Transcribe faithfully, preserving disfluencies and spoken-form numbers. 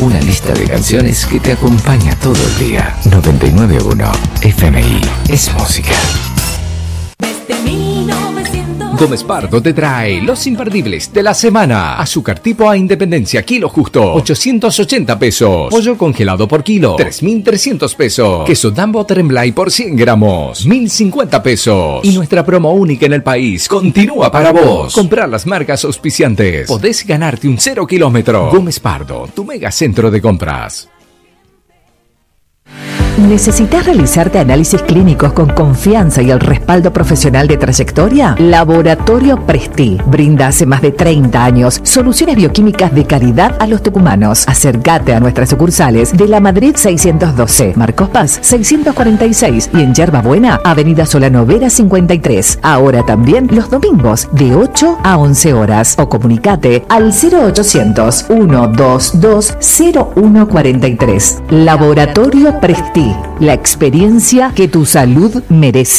Una lista de canciones que te acompaña todo el día. noventa y nueve punto uno F M I es música. Gómez Pardo te trae los imperdibles de la semana. Azúcar tipo A Independencia, kilo justo, ochocientos ochenta pesos. Pollo congelado por kilo, tres mil trescientos pesos. Queso Dambo Tremblay por cien gramos, mil cincuenta pesos. Y nuestra promo única en el país continúa para vos. Comprar las marcas auspiciantes. Podés ganarte un cero kilómetro. Gómez Pardo, tu mega centro de compras. ¿Necesitas realizarte análisis clínicos con confianza y el respaldo profesional de trayectoria? Laboratorio Presti brinda hace más de treinta años soluciones bioquímicas de calidad a los tucumanos. Acércate a nuestras sucursales de La Madrid seiscientos doce, Marcos Paz seiscientos cuarenta y seis y en Yerba Buena, Avenida Solano Vera cincuenta y tres. Ahora también los domingos de ocho a once horas. O comunicate al cero ochocientos, ciento veintidós, cero uno cuarenta y tres. Laboratorio Presti. La experiencia que tu salud merece.